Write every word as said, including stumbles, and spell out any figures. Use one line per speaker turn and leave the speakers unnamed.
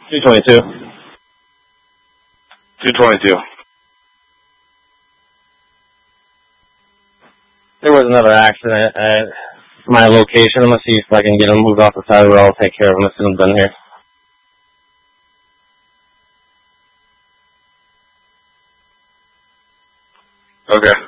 two twenty-two.
two twenty-two.
There was another accident at my location. I'm going to see if I can get him moved off the side of the road. I'll take care of him as soon as I'm done here.
Okay.